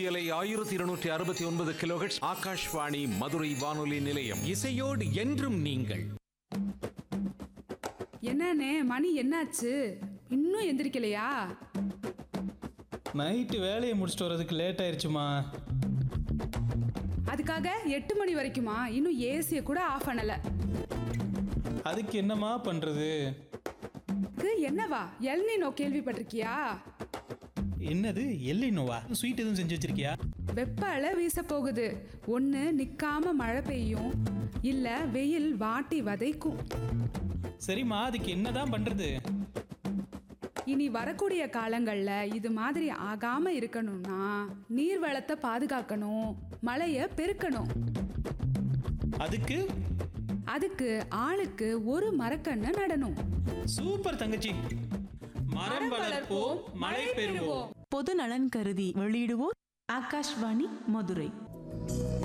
மத்தியலை 1269 கிலோஹெர்ட்ஸ் ஆகாஷ்வாணி மதுரை வானொலி நிலையம். இசையோடு என்றும் நீங்கள். என்னண்ணே மணி என்னாச்சு? இன்னும் எந்திரிக்கலையா? நைட்டு வேலையை முடிச்சுட்டு வர்றதுக்கு லேட் ஆயிடுச்சுமா. அதுக்காக 8 மணி வரைக்குமா? இன்னும் ஏசியை கூட ஆஃப் பண்ணல. அதுக்கு என்னம்மா பண்றது? என்னவா எல்னினோ கேள்விப்பட்டிருக்கியா? என்னது எல்லினோவா? ஸ்வீட் எதுவும் செஞ்சு வச்சிருக்கியா? வெப்ப அலை வீச போகுது. ஒன்று நிற்காம மழை பெய்யும், இல்லை வெயில் வாட்டி வதைக்கும். சரிம்மா, அதுக்கு என்னதான் பண்றது? இனி வரக்கூடிய காலங்களில் இது மாதிரி ஆகாம இருக்கணும்னா நீர் வளத்தை பாதுகாக்கணும், மழையை பெருக்கணும். அதுக்கு ஆளுக்கு ஒரு மரக்கண்ணை நடணும். சூப்பர் தங்கச்சி. மரம் வளர்ப்போம், மழை பெறுவோம். பொது நலன் கருதி வெளியிடுவோர் ஆகாஷ்வாணி மதுரை.